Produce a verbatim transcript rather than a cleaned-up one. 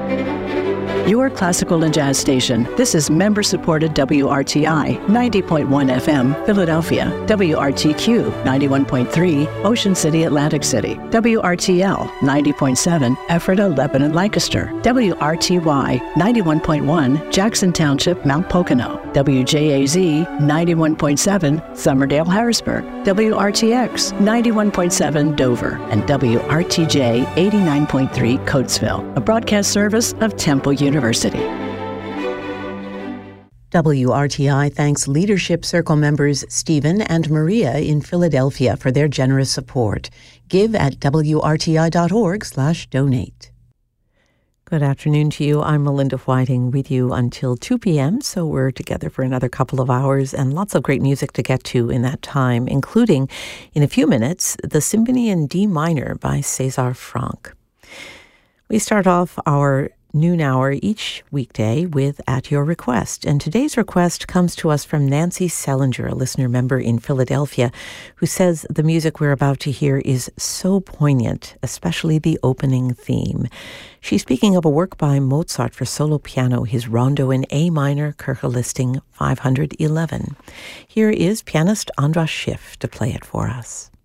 Your classical and jazz station. This is member-supported W R T I ninety point one F M, Philadelphia. W R T Q ninety-one point three, Ocean City, Atlantic City. W R T L ninety point seven, Ephrata, Lebanon, Lancaster. W R T Y ninety-one point one, Jackson Township, Mount Pocono. W J A Z ninety-one point seven, Summerdale, Harrisburg. W R T X ninety-one point seven, Dover. And W R T J eighty-nine point three, Coatesville. A broadcast service of Temple University. University. W R T I thanks Leadership Circle members Stephen and Maria in Philadelphia for their generous support. Give at W R T I dot org slash donate. Good afternoon to you. I'm Melinda Whiting with you until two p.m., so we're together for another couple of hours and lots of great music to get to in that time, including, in a few minutes, the Symphony in D minor by César Franck. We start off our noon hour each weekday with At Your Request. And today's request comes to us from Nancy Sellinger, a listener member in Philadelphia, who says the music we're about to hear is so poignant, especially the opening theme. She's speaking of a work by Mozart for solo piano, his Rondo in A minor, Kirche listing five hundred eleven. Here is pianist Andras Schiff to play it for us.